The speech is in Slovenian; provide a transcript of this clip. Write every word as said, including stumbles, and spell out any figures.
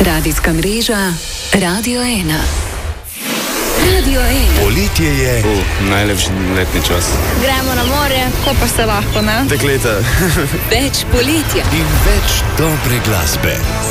Radijska mreža Radio ena. Radio ena. Poletje je uh, najlepši letni čas. Gremo na morje, ko pa se lahko, ne? Dekleta. Več poletja in več dobre glasbe.